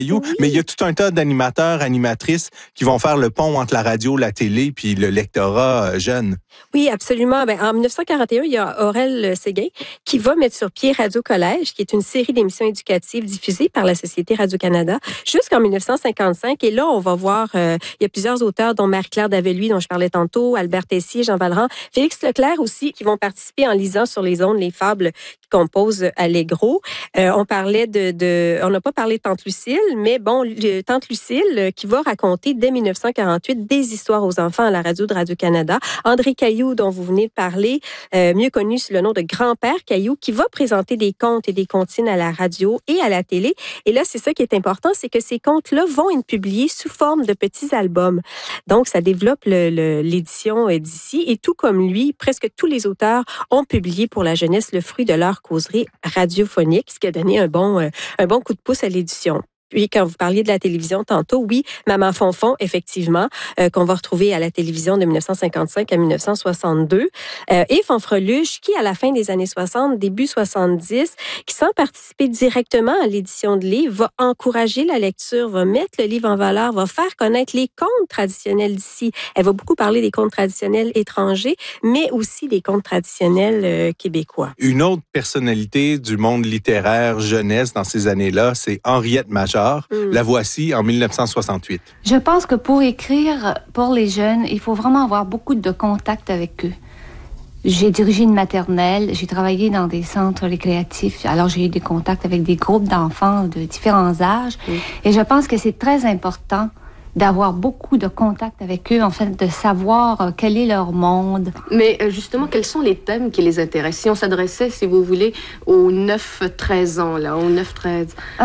Oui. Mais il y a tout un tas d'animateurs, animatrices qui vont faire le pont entre la radio, la télé puis le lectorat jeune. Oui, absolument. Ben, en 1941, il y a Aurel Séguin qui va mettre sur pied Radio Collège, qui est une série d'émissions éducatives diffusées par la Société Radio-Canada jusqu'en 1955. Et là, on va voir, il y a plusieurs auteurs, dont Marie-Claire Daveluy, dont je parlais tantôt, Albert Tessier, Jean Valjean, Félix Leclerc aussi, qui vont participer en lisant sur les ondes les fables qui composent Allegro. On parlait on n'a pas parlé de Tante Lucille, mais bon, Tante Lucille qui va raconter dès 1948 des histoires aux enfants à la radio de Radio-Canada. André Caillou, dont vous venez de parler, mieux connu sous le nom de Grand-Père Caillou, qui va présenter des contes et des comptines à la radio et à la télé. Et là, c'est ça qui est important, c'est que ces contes-là vont être publiés sous forme de petits albums. Donc, ça développe l'édition d'ici. Et tout comme lui, presque tous les auteurs ont publié pour la jeunesse le fruit de leur causerie radiophonique, ce qui a donné un bon coup de pouce à l'édition. Puis, quand vous parliez de la télévision tantôt, oui, Maman Fonfon, effectivement, qu'on va retrouver à la télévision de 1955 à 1962. Et Fanfreluche, qui, à la fin des années 60, début 70, qui, sans participer directement à l'édition de livres, va encourager la lecture, va mettre le livre en valeur, va faire connaître les contes traditionnels d'ici. Elle va beaucoup parler des contes traditionnels étrangers, mais aussi des contes traditionnels québécois. Une autre personnalité du monde littéraire jeunesse dans ces années-là, c'est Henriette Major. La voici en 1968. Je pense que pour écrire pour les jeunes, il faut vraiment avoir beaucoup de contact avec eux. J'ai dirigé une maternelle, j'ai travaillé dans des centres récréatifs, alors j'ai eu des contacts avec des groupes d'enfants de différents âges. Et je pense que c'est très important d'avoir beaucoup de contacts avec eux, en fait, de savoir quel est leur monde. Mais justement, quels sont les thèmes qui les intéressent? Si on s'adressait, si vous voulez, aux 9-13 ans, là, aux 9-13...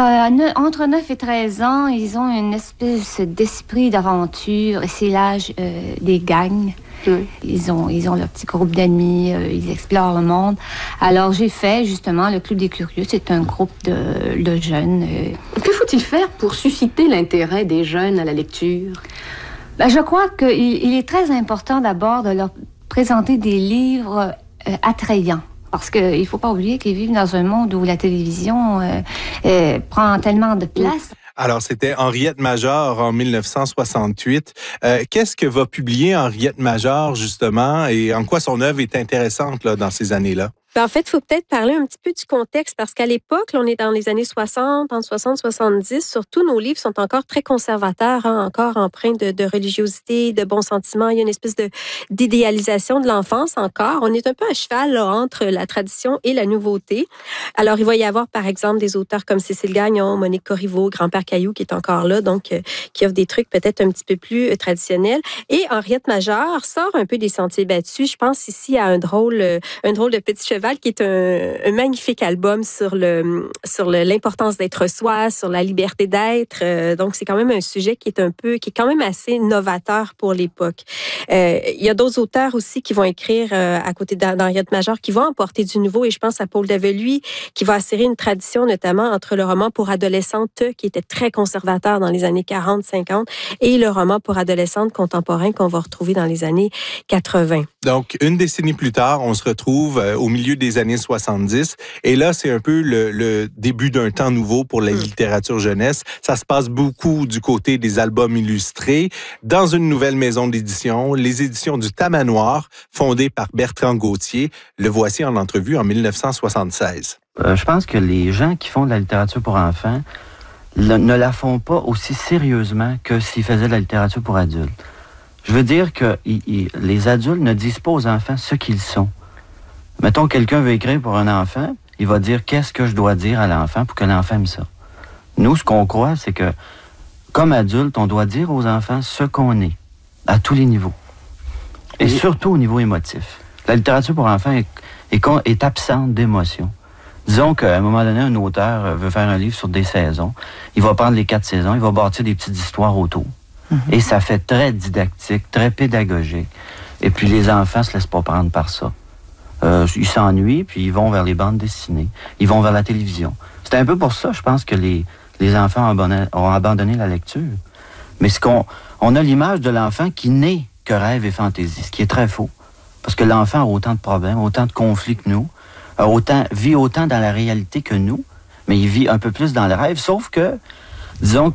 Entre 9 et 13 ans, ils ont une espèce d'esprit d'aventure, et c'est l'âge des gangs. Oui. Ils ont leur petit groupe d'amis, ils explorent le monde. Alors, j'ai fait, justement, le Club des Curieux. C'est un groupe de jeunes. Que faut-il faire pour susciter l'intérêt des jeunes à la lecture? Ben, je crois qu'il est très important, d'abord, de leur présenter des livres attrayants. Parce qu'il ne faut pas oublier qu'ils vivent dans un monde où la télévision prend tellement de place. Alors, c'était Henriette Major en 1968. Qu'est-ce que va publier Henriette Major, justement, et en quoi son œuvre est intéressante là, dans ces années-là? En fait, il faut peut-être parler un petit peu du contexte parce qu'à l'époque, là, on est dans les années 60, entre 60 et 70, surtout nos livres sont encore très conservateurs, encore empreints de religiosité, de bons sentiments. Il y a une espèce d'idéalisation de l'enfance encore. On est un peu à cheval là, entre la tradition et la nouveauté. Alors, il va y avoir, par exemple, des auteurs comme Cécile Gagnon, Monique Corriveau, Grand-Père Caillou qui est encore là, donc qui offre des trucs peut-être un petit peu plus traditionnels. Et Henriette Major sort un peu des sentiers battus. Je pense ici à un drôle de petit cheval qui est un magnifique album sur l'importance d'être soi, sur la liberté d'être. Donc, c'est quand même un sujet qui est quand même assez novateur pour l'époque. Il y a d'autres auteurs aussi qui vont écrire à côté d'Henriette Major qui vont apporter du nouveau et je pense à Paul Daveluy qui va assurer une tradition notamment entre le roman pour adolescentes qui était très conservateur dans les années 40-50 et le roman pour adolescentes contemporain qu'on va retrouver dans les années 80. Donc, une décennie plus tard, on se retrouve au milieu des années 70. Et là, c'est un peu le début d'un temps nouveau pour la littérature jeunesse. Ça se passe beaucoup du côté des albums illustrés dans une nouvelle maison d'édition, les éditions du Tamanoir, fondée par Bertrand Gauthier. Le voici en entrevue en 1976. Je pense que les gens qui font de la littérature pour enfants ne la font pas aussi sérieusement que s'ils faisaient de la littérature pour adultes. Je veux dire que les adultes ne disent pas aux enfants ce qu'ils sont. Mettons, quelqu'un veut écrire pour un enfant, il va dire qu'est-ce que je dois dire à l'enfant pour que l'enfant aime ça. Nous, ce qu'on croit, c'est que, comme adulte, on doit dire aux enfants ce qu'on est, à tous les niveaux. Et surtout au niveau émotif. La littérature pour enfants est absente d'émotion. Disons qu'à un moment donné, un auteur veut faire un livre sur des saisons. Il va prendre les 4 saisons, il va bâtir des petites histoires autour. Et ça fait très didactique, très pédagogique. Et puis les enfants se laissent pas prendre par ça. Ils s'ennuient, puis ils vont vers les bandes dessinées. Ils vont vers la télévision. C'est un peu pour ça, je pense, que les enfants ont abandonné la lecture. Mais on a l'image de l'enfant qui n'est que rêve et fantaisie, ce qui est très faux. Parce que l'enfant a autant de problèmes, autant de conflits que nous, vit autant dans la réalité que nous, mais il vit un peu plus dans le rêve, sauf que Disons